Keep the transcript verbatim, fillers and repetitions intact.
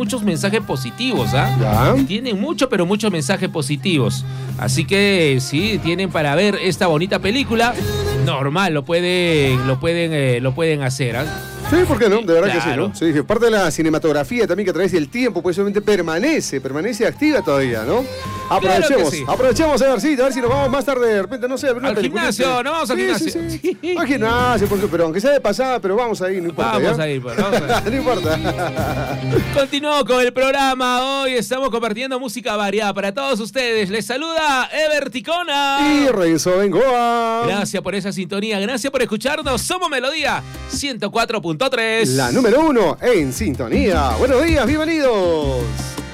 muchos mensajes positivos, ¿ah? Ya. Tienen mucho, pero muchos mensajes positivos. Así que sí, tienen para ver esta bonita película. Normal, lo pueden, lo pueden, eh, lo pueden hacer, ¿ah? Sí, ¿por qué no? De verdad Claro. que sí, ¿no? Sí, parte de la cinematografía también que a través del tiempo, pues obviamente permanece, permanece activa todavía, ¿no? Aprovechemos, Claro que sí. aprovechemos a ver si, a ver si nos vamos más tarde de repente, no sé, a ver una Al película. gimnasio, no vamos al Sí, gimnasio. Sí, sí. Al gimnasio, por supuesto, pero aunque sea de pasada, pero vamos ahí, no importa. Vamos ¿ya? a ir, pues, vamos a ir. No importa. Continuamos con el programa. Hoy estamos compartiendo música variada para todos ustedes. Les saluda Ever Ticona. Y Renzo Bengoa. Gracias por esa sintonía, gracias por escucharnos. Somos Melodía ciento cuatro punto tres. La número uno en sintonía. Buenos días, bienvenidos.